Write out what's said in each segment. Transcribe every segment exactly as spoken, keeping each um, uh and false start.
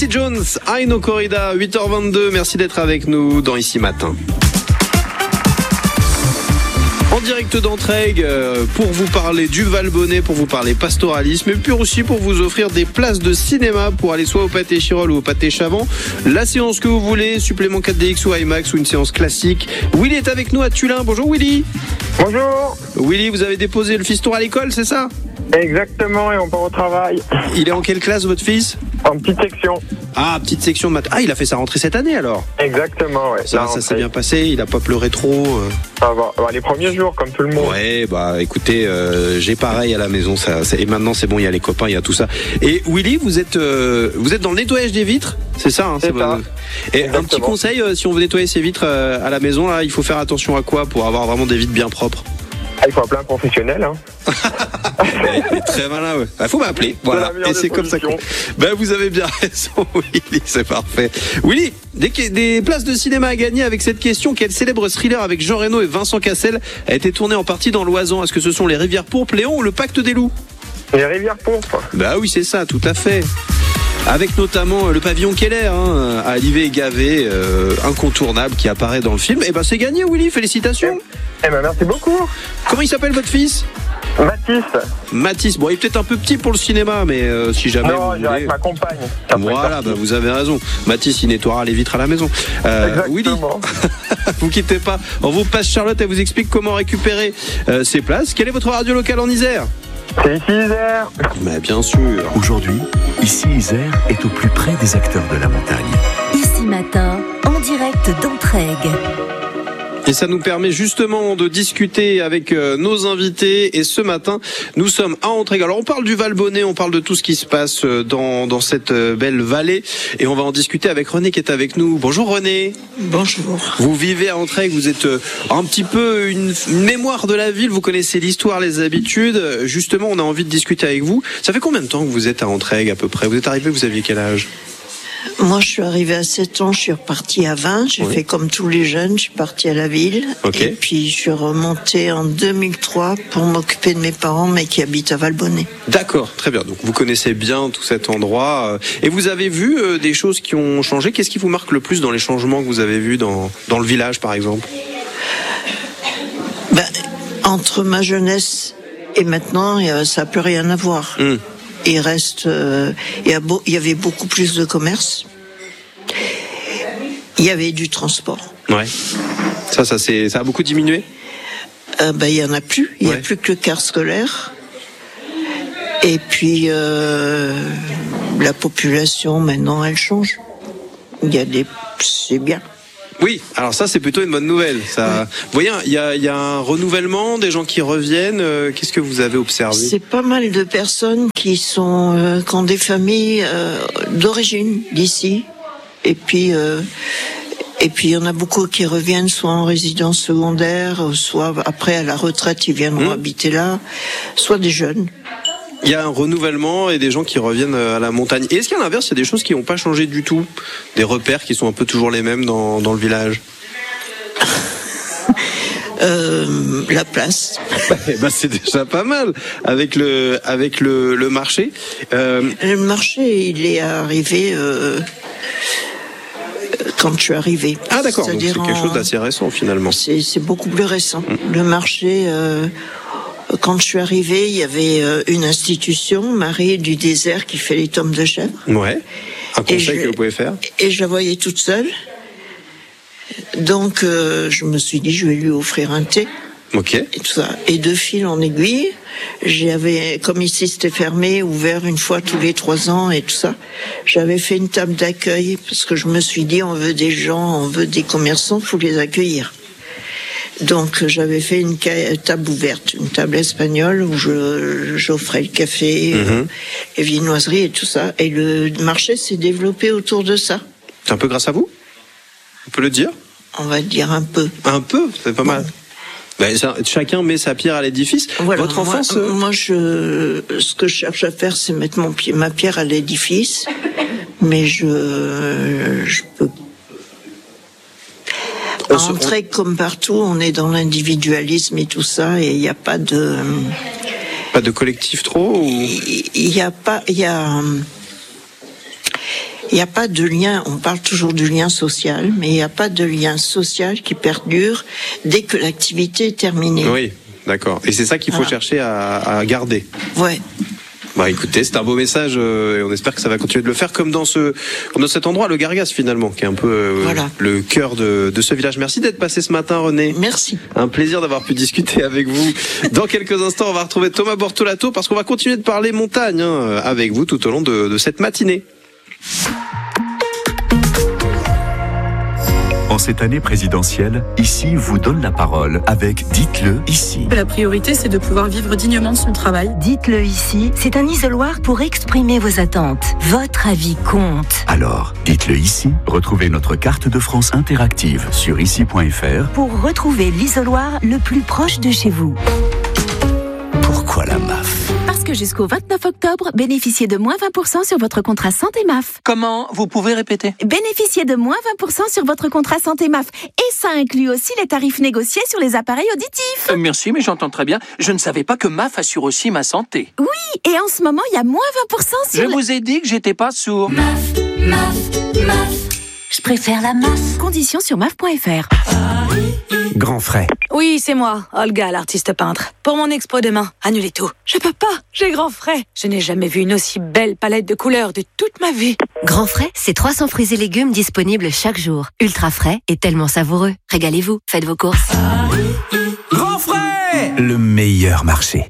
Quincy Jones, I Know Corrida, huit heures vingt-deux. Merci d'être avec nous dans Ici Matin. En direct d'Entraigues pour vous parler du Valbonnais, pour vous parler pastoralisme et puis aussi pour vous offrir des places de cinéma pour aller soit au Pâté Chirol ou au Pâté Chavant. La séance que vous voulez, supplément quatre D X ou IMAX ou une séance classique. Willy est avec nous à Tullin. Bonjour Willy. Bonjour. Willy, vous avez déposé le fiston à l'école, c'est ça ? Exactement, et on part au travail. Il est en quelle classe votre fils ? En petite section. Ah, petite section de maths. Ah, il a fait sa rentrée cette année alors ? Exactement, ouais. Ça, ça s'est bien passé, il a pas pleuré trop euh... Ça va. Bah, les premiers jours, comme tout le monde. Ouais, bah écoutez, euh, j'ai pareil à la maison, ça, ça, et maintenant c'est bon, il y a les copains, il y a tout ça. Et Willy, vous êtes, euh, vous êtes dans le nettoyage des vitres, c'est ça, hein, c'est, c'est ça. Bon. Et exactement. Un petit conseil, euh, si on veut nettoyer ses vitres euh, à la maison, là, il faut faire attention à quoi pour avoir vraiment des vitres bien propres ? Ah, il faut appeler un professionnel, hein. Il est très malin, ouais. Il faut m'appeler, voilà. Et c'est comme ça que. Ben, vous avez bien raison, Willy, c'est parfait. Willy, des, des places de cinéma à gagner avec cette question. Quel célèbre thriller avec Jean Reno et Vincent Cassel a été tourné en partie dans l'Oisans ? Est-ce que ce sont Les Rivières Pourpres, Léon, ou Le Pacte des Loups ? Les Rivières Pourpres. Bah oui, c'est ça, tout à fait. Avec notamment le pavillon Keller, hein, à Livet et Gavet, euh, incontournable, qui apparaît dans le film. Et ben c'est gagné, Willy, félicitations. Eh ben merci beaucoup. Comment il s'appelle votre fils ? Mathis. Mathis, bon il est peut-être un peu petit pour le cinéma, mais euh, si jamais non, vous voulez... avec ma compagne. Voilà, bah, vous avez raison. Mathis, il nettoiera les vitres à la maison. Euh, Willy, vous quittez pas. On vous passe Charlotte, elle vous explique comment récupérer euh, ses places. Quelle est votre radio locale en Isère ? C'est Ici Isère. Mais bien sûr. Aujourd'hui, Ici Isère est au plus près des acteurs de la montagne. Ici Matin, en direct d'Entraigues. Et ça nous permet justement de discuter avec euh, nos invités. Et ce matin, nous sommes à Entraigues. Alors on parle du Valbonnais, on parle de tout ce qui se passe dans, dans cette euh, belle vallée. Et on va en discuter avec René qui est avec nous. Bonjour René. Bonjour. Vous vivez à Entraigues, vous êtes euh, un petit peu une, une mémoire de la ville. Vous connaissez l'histoire, les habitudes. Justement, on a envie de discuter avec vous. Ça fait combien de temps que vous êtes à Entraigues à peu près ? Vous êtes arrivé, vous aviez quel âge ? Moi, je suis arrivée à sept ans, je suis repartie à vingt. J'ai oui. fait comme tous les jeunes, je suis partie à la ville. Okay. Et puis, je suis remontée en deux mille trois pour m'occuper de mes parents, mais qui habitent à Valbonnais. D'accord, très bien. Donc, vous connaissez bien tout cet endroit. Et vous avez vu euh, des choses qui ont changé. Qu'est-ce qui vous marque le plus dans les changements que vous avez vus dans, dans le village, par exemple ? Ben, entre ma jeunesse et maintenant, ça n'a plus rien à voir. Mmh. Il reste, euh, il y a beau, il y avait beaucoup plus de commerce. Il y avait du transport. Ouais. Ça, ça, c'est, ça a beaucoup diminué. Euh, ben, il y en a plus. Il ouais. y a plus que le car scolaire. Et puis euh, la population maintenant, elle change. Il y a des, c'est bien. Oui, alors ça c'est plutôt une bonne nouvelle. Ça, ouais. Vous voyez, il y a, il y a un renouvellement, des gens qui reviennent. Euh, qu'est-ce que vous avez observé ? C'est pas mal de personnes qui sont, euh, qui ont des familles euh, d'origine d'ici, et puis, euh, et puis il y en a beaucoup qui reviennent soit en résidence secondaire, soit après à la retraite ils viendront mmh. habiter là, soit des jeunes. Il y a un renouvellement et des gens qui reviennent à la montagne. Et est-ce qu'à l'inverse, il y a des choses qui n'ont pas changé du tout ? Des repères qui sont un peu toujours les mêmes dans, dans le village ? euh, La place. bah, c'est déjà pas mal avec le, avec le, le marché. Euh... Le marché, il est arrivé euh, quand je suis arrivée. Ah d'accord, donc c'est quelque chose d'assez récent finalement. C'est, c'est beaucoup plus récent. Mmh. Le marché... Euh, Quand je suis arrivée, il y avait une institution, Marie du Désert, qui fait les tomes de chèvre. Ouais. Un conseil que vous pouvez faire. Et je la voyais toute seule. Donc, euh, je me suis dit, je vais lui offrir un thé. Ok. Et tout ça. Et de fil en aiguille, j'avais, comme ici c'était fermé, ouvert une fois tous les trois ans et tout ça, j'avais fait une table d'accueil parce que je me suis dit, on veut des gens, on veut des commerçants, faut les accueillir. Donc j'avais fait une table ouverte, une table espagnole où je, j'offrais le café, mmh. les viennoiseries et tout ça. Et le marché s'est développé autour de ça. C'est un peu grâce à vous ? On peut le dire ? On va dire un peu. Un peu ? C'est pas mal. Ben, ça, chacun met sa pierre à l'édifice. Voilà, Votre enfance moi, euh... moi je, ce que je cherche à faire, c'est mettre mon pied, ma pierre à l'édifice. Mais je, je peux À Entraigues, comme partout, on est dans l'individualisme et tout ça, et il n'y a pas de... Pas de collectif trop ou... Il n'y a pas... Il y a... Il n'y a pas de lien, on parle toujours du lien social, mais il n'y a pas de lien social qui perdure dès que l'activité est terminée. Oui, d'accord. Et c'est ça qu'il faut voilà. chercher à, à garder. Ouais. Bah écoutez, c'est un beau message euh, et on espère que ça va continuer de le faire comme dans ce comme dans cet endroit, le Gargas finalement, qui est un peu euh, voilà. le cœur de, de ce village. Merci d'être passé ce matin, René. Merci. Un plaisir d'avoir pu discuter avec vous. Dans quelques instants, on va retrouver Thomas Bortolato parce qu'on va continuer de parler montagne hein, avec vous tout au long de, de cette matinée. En cette année présidentielle, Ici vous donne la parole avec Dites-le ici. La priorité, c'est de pouvoir vivre dignement de son travail. Dites-le ici, c'est un isoloir pour exprimer vos attentes. Votre avis compte. Alors, dites-le ici. Retrouvez notre carte de France interactive sur ici point f r pour retrouver l'isoloir le plus proche de chez vous. Pourquoi la M A F ? Parce que jusqu'au vingt-neuf octobre, bénéficiez de moins vingt pour cent sur votre contrat santé M A F. Comment ? Vous pouvez répéter ? Bénéficiez de moins vingt pour cent sur votre contrat santé M A F. Et ça inclut aussi les tarifs négociés sur les appareils auditifs. Euh, merci, mais j'entends très bien. Je ne savais pas que M A F assure aussi ma santé. Oui, et en ce moment, il y a moins vingt pour cent sur... Je le... vous ai dit que j'étais pas sourd. M A F, M A F, M A F. Je préfère la M A F. Conditions sur M A F point F R. Grand frais. Oui, c'est moi, Olga, l'artiste peintre. Pour mon expo demain, annulez tout. Je peux pas, j'ai grand frais. Je n'ai jamais vu une aussi belle palette de couleurs de toute ma vie. Grand frais, c'est trois cents fruits et légumes disponibles chaque jour. Ultra frais et tellement savoureux. Régalez-vous, faites vos courses. Grand frais, le meilleur marché.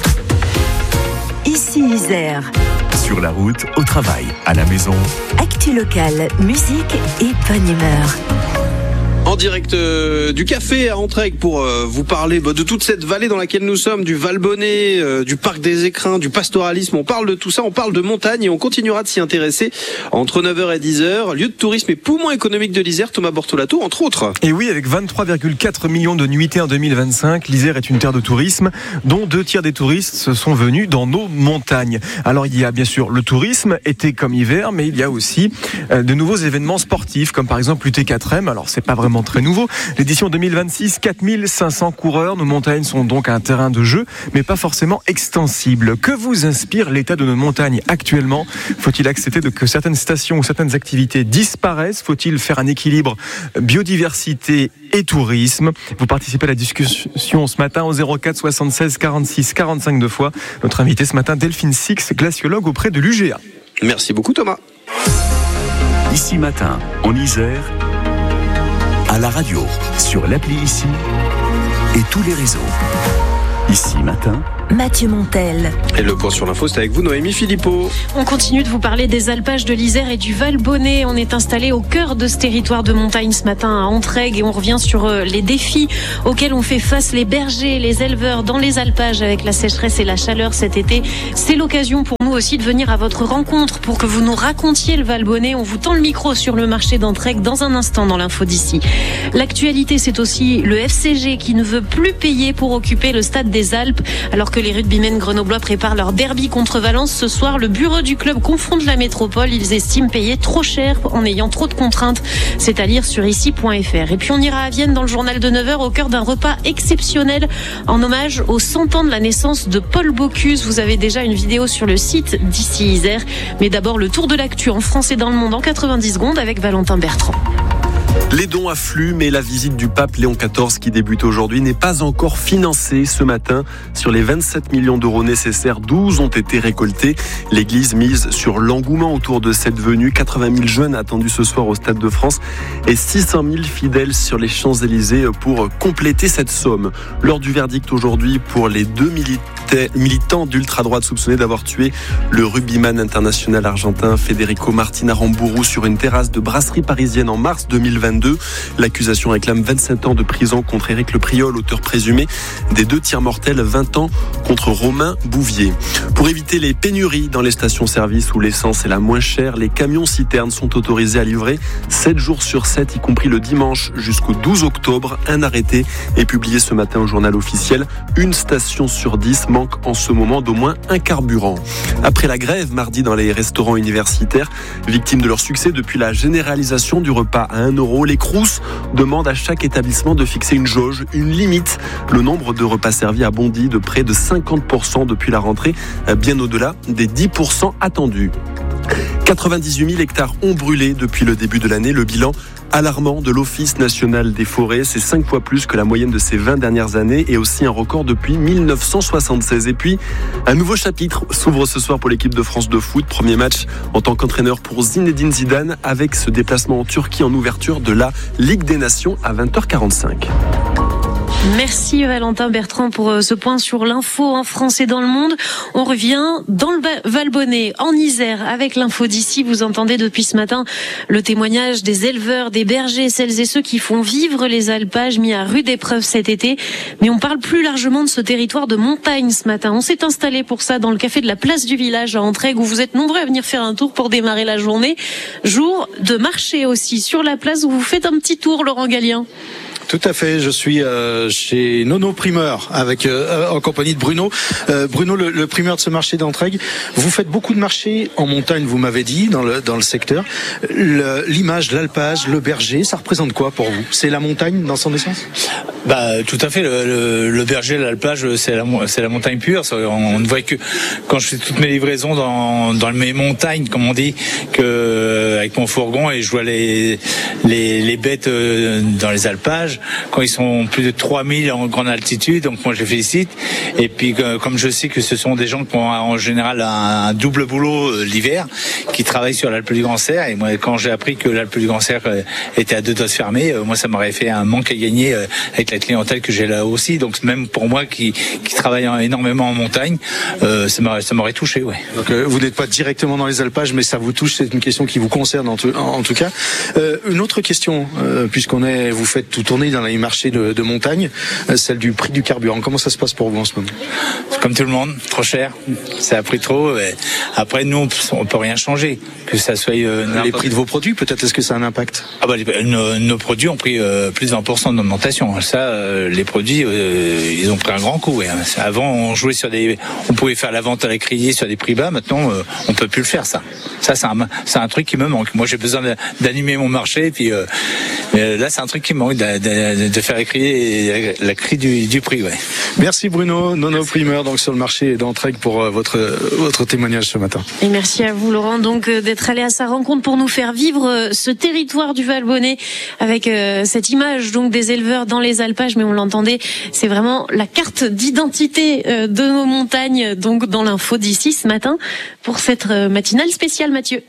Ici Isère. Sur la route, au travail, à la maison. Actu locale, musique et bonne humeur. En direct euh, du café à Entraigues pour euh, vous parler bah, de toute cette vallée dans laquelle nous sommes, du Valbonnet, euh, du parc des Écrins, du pastoralisme. On parle de tout ça, on parle de montagne et on continuera de s'y intéresser entre neuf heures et dix heures. Lieu de tourisme et poumon économique de l'Isère, Thomas Bortolato, entre autres. Et oui, avec vingt-trois virgule quatre millions de nuitées en deux mille vingt-cinq, l'Isère est une terre de tourisme dont deux tiers des touristes se sont venus dans nos montagnes. Alors il y a bien sûr le tourisme, été comme hiver, mais il y a aussi euh, de nouveaux événements sportifs comme par exemple l'U T quatre M. Alors c'est pas vraiment très nouveau. L'édition deux mille vingt-six, quatre mille cinq cents coureurs. Nos montagnes sont donc un terrain de jeu, mais pas forcément extensible. Que vous inspire l'état de nos montagnes actuellement ? Faut-il accepter de, que certaines stations ou certaines activités disparaissent ? Faut-il faire un équilibre biodiversité et tourisme ? Vous participez à la discussion ce matin au zéro quatre soixante-seize quarante-six quarante-cinq deux fois. Notre invité ce matin, Delphine Six, glaciologue auprès de l'U G A. Merci beaucoup Thomas. Ici matin, en Isère, à la radio, sur l'appli Ici et tous les réseaux. Ici matin, Mathieu Montel. Et le point sur l'info, c'est avec vous, Noémie Philippot. On continue de vous parler des alpages de l'Isère et du Valbonnet. On est installé au cœur de ce territoire de montagne ce matin à Entraigues et on revient sur les défis auxquels ont fait face les bergers, les éleveurs dans les alpages avec la sécheresse et la chaleur cet été. C'est l'occasion pour nous aussi de venir à votre rencontre pour que vous nous racontiez le Valbonnet. On vous tend le micro sur le marché d'Entraigues dans un instant dans l'info d'ici. L'actualité, c'est aussi le F C G qui ne veut plus payer pour occuper le stade des Alpes alors que que les rugbymen grenoblois préparent leur derby contre Valence ce soir. Le bureau du club confronte la métropole. Ils estiment payer trop cher en ayant trop de contraintes. C'est à lire sur ici point f r. Et puis on ira à Vienne dans le journal de neuf heures au cœur d'un repas exceptionnel en hommage aux cent ans de la naissance de Paul Bocuse. Vous avez déjà une vidéo sur le site d'Ici Isère. Mais d'abord le tour de l'actu en France et dans le monde en quatre-vingt-dix secondes avec Valentin Bertrand. Les dons affluent, mais la visite du pape Léon quatorze qui débute aujourd'hui n'est pas encore financée ce matin. Sur les vingt-sept millions d'euros nécessaires, douze ont été récoltés. L'Église mise sur l'engouement autour de cette venue. quatre-vingt mille jeunes attendus ce soir au Stade de France et six cent mille fidèles sur les Champs-Élysées pour compléter cette somme. Lors du verdict aujourd'hui pour les deux militants d'ultra-droite soupçonnés d'avoir tué le rugbyman international argentin Federico Martin Aramburu sur une terrasse de brasserie parisienne en mars deux mille vingt-deux. L'accusation réclame vingt-sept ans de prison contre Éric Le Priol, auteur présumé des deux tirs mortels, vingt ans contre Romain Bouvier. Pour éviter les pénuries dans les stations-service où l'essence est la moins chère, les camions-citernes sont autorisés à livrer sept jours sur sept, y compris le dimanche jusqu'au douze octobre. Un arrêté est publié ce matin au journal officiel. Une station sur dix manque en ce moment d'au moins un carburant. Après la grève mardi dans les restaurants universitaires, victimes de leur succès depuis la généralisation du repas à un euro, les Crous demandent à chaque établissement de fixer une jauge, une limite. Le nombre de repas servis a bondi de près de cinquante pour cent depuis la rentrée, bien au-delà des dix pour cent attendus. quatre-vingt-dix-huit mille hectares ont brûlé depuis le début de l'année. Le bilan alarmant de l'Office national des forêts, c'est cinq fois plus que la moyenne de ces vingt dernières années et aussi un record depuis mille neuf cent soixante-seize. Et puis, un nouveau chapitre s'ouvre ce soir pour l'équipe de France de foot. Premier match en tant qu'entraîneur pour Zinedine Zidane avec ce déplacement en Turquie en ouverture de la Ligue des Nations à vingt heures quarante-cinq. Merci Valentin Bertrand pour ce point sur l'info en France et dans le monde. On revient dans le Valbonnet, en Isère, avec l'info d'ici. Vous entendez depuis ce matin le témoignage des éleveurs, des bergers, celles et ceux qui font vivre les alpages mis à rude épreuve cet été. Mais on parle plus largement de ce territoire de montagne ce matin. On s'est installé pour ça dans le café de la place du village à Entraigues, où vous êtes nombreux à venir faire un tour pour démarrer la journée. Jour de marché aussi sur la place où vous faites un petit tour, Laurent Gallien. Tout à fait, je suis euh, chez Nono Primeur avec euh, en compagnie de Bruno. Euh, Bruno, le, le primeur de ce marché d'Entraigues. Vous faites beaucoup de marchés en montagne, vous m'avez dit, dans le dans le secteur. Le, l'image, l'alpage, le berger, ça représente quoi pour vous ? C'est la montagne dans son essence ? Bah, tout à fait. Le, le, le berger, l'alpage, c'est la c'est la montagne pure. On ne voit que quand je fais toutes mes livraisons dans dans mes montagnes, comme on dit, que avec mon fourgon et je vois les les les bêtes dans les alpages. Quand ils sont plus de trois mille en grande altitude, donc moi je les félicite. Et puis comme je sais que ce sont des gens qui ont en général un double boulot l'hiver, qui travaillent sur l'Alpe du Grand Serre, et moi quand j'ai appris que l'Alpe du Grand Serre était à deux doigts de fermer, moi ça m'aurait fait un manque à gagner avec la clientèle que j'ai là aussi. Donc même pour moi qui, qui travaille énormément en montagne, euh, ça, m'aurait, ça m'aurait touché. Ouais. Donc euh, vous n'êtes pas directement dans les alpages, mais ça vous touche, c'est une question qui vous concerne en tout, en, en tout cas. Euh, une autre question, euh, puisqu'on est, vous faites tout tourner dans les marchés de, de montagne, celle du prix du carburant. Comment ça se passe pour vous en ce moment ? Comme tout le monde, trop cher. Ça a pris trop. Et après, nous, on peut rien changer. Que ça soit euh, les prix de vos produits, peut-être, est-ce que ça a un impact ? Ah bah, les, nos, nos produits ont pris euh, plus de vingt pour cent d'augmentation. Ça, euh, les produits, euh, ils ont pris un grand coup. Hein. Avant, on jouait sur des, on pouvait faire la vente à la criée sur des prix bas. Maintenant, euh, on peut plus le faire. Ça, ça, c'est un, c'est un truc qui me manque. Moi, j'ai besoin d'animer mon marché. Et puis euh, mais là, c'est un truc qui me manque. De, de, de faire crier la crie du, du prix. Ouais. Merci Bruno, Nono Primeur, donc sur le marché d'Entraigues pour euh, votre votre témoignage ce matin. Et merci à vous Laurent donc euh, d'être allé à sa rencontre pour nous faire vivre euh, ce territoire du Valbonnet avec euh, cette image donc des éleveurs dans les alpages, mais on l'entendait, c'est vraiment la carte d'identité euh, de nos montagnes donc dans l'info d'ici ce matin pour cette euh, matinale spéciale Mathieu.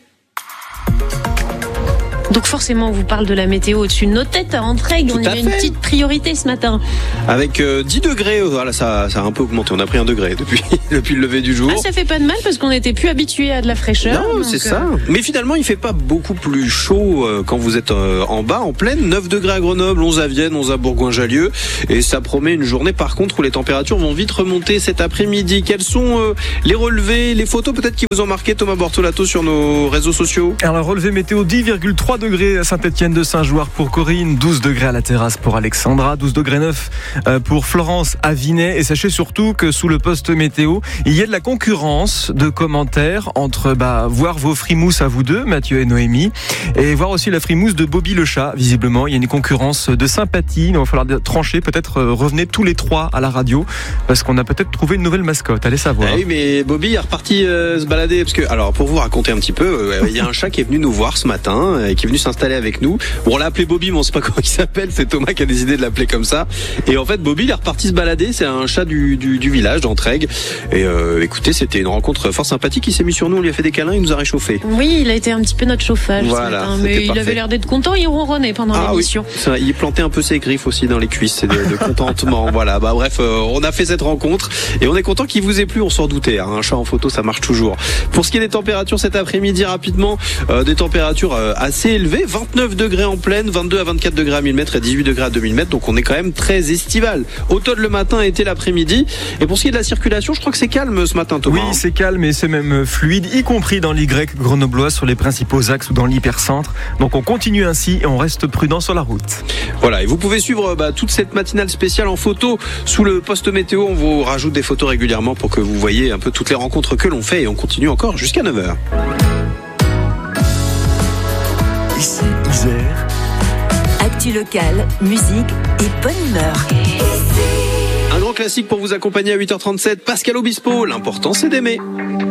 Donc forcément, on vous parle de la météo au-dessus de nos têtes à Entraigues. On y a une petite priorité ce matin. Avec euh, dix degrés, voilà, ça, ça a un peu augmenté. On a pris un degré depuis, depuis le lever du jour. Ah, ça fait pas de mal parce qu'on n'était plus habitué à de la fraîcheur. Non, c'est ça. Euh... Mais finalement, il fait pas beaucoup plus chaud euh, quand vous êtes euh, en bas, en plaine. neuf degrés à Grenoble, onze à Vienne, onze à Bourgoin-Jallieu. Et ça promet une journée, par contre, où les températures vont vite remonter cet après-midi. Quels sont euh, les relevés, les photos peut-être qui vous ont marqué, Thomas Bortolato, sur nos réseaux sociaux ? Alors, relevé météo, dix virgule trois degrés à Saint-Étienne de Saint-Jouard pour Corinne, douze degrés à la terrasse pour Alexandra, douze degrés neuf pour Florence à Vinay. Et sachez surtout que sous le poste météo, il y a de la concurrence de commentaires entre bah, voir vos frimousses à vous deux, Mathieu et Noémie, et voir aussi la frimousse de Bobby le chat. Visiblement, il y a une concurrence de sympathie. Il va falloir trancher. Peut-être euh, revenez tous les trois à la radio parce qu'on a peut-être trouvé une nouvelle mascotte. Allez savoir. Ah oui, mais Bobby est reparti euh, se balader parce que, alors, pour vous raconter un petit peu, euh, il y a un chat qui est venu nous voir ce matin, euh, qui est venu s'installer avec nous. Bon, on l'a appelé Bobby, mais on sait pas comment il s'appelle. C'est Thomas qui a décidé de l'appeler comme ça. Et en fait, Bobby, il est reparti se balader. C'est un chat du, du, du village d'Entraigues. Et euh, écoutez, c'était une rencontre fort sympathique. Il s'est mis sur nous, on lui a fait des câlins, il nous a réchauffé. Oui, il a été un petit peu notre chauffage. Voilà, ce matin, mais il avait l'air d'être content. Il ronronnait pendant ah, l'émission. Oui, ça, il plantait un peu ses griffes aussi dans les cuisses, de, de contentement. Voilà. Bah bref, euh, on a fait cette rencontre et on est content qu'il vous ait plu. On s'en doutait. Hein. Un chat en photo, ça marche toujours. Pour ce qui est des températures cet après-midi, rapidement, euh, des températures euh, assez élevées. vingt-neuf degrés en pleine, vingt-deux à vingt-quatre degrés à mille mètres et dix-huit degrés à deux mille mètres. Donc on est quand même très estival. Automne le matin, été l'après-midi. Et pour ce qui est de la circulation, je crois que c'est calme ce matin, Thomas. Oui, c'est calme et c'est même fluide, y compris dans l'Y grenoblois sur les principaux axes ou dans l'hypercentre. Donc on continue ainsi et on reste prudent sur la route. Voilà, et vous pouvez suivre bah, toute cette matinale spéciale en photo sous le poste météo. On vous rajoute des photos régulièrement pour que vous voyez un peu toutes les rencontres que l'on fait et on continue encore jusqu'à neuf heures. Ici, Isère. Actu locale, musique et bonne humeur. Un grand classique pour vous accompagner à huit heures trente-sept. Pascal Obispo, l'important c'est d'aimer.